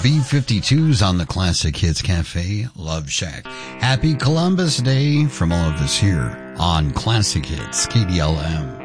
B-52s on the Classic Hits Cafe Love Shack. Happy Columbus Day from all of us here on Classic Hits KDLM.